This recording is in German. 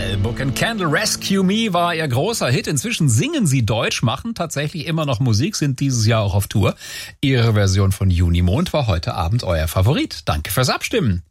Adele, Book and Candle, Rescue Me war ihr großer Hit. Inzwischen singen sie Deutsch, machen tatsächlich immer noch Musik, sind dieses Jahr auch auf Tour. Ihre Version von Junimond war heute Abend euer Favorit. Danke fürs Abstimmen.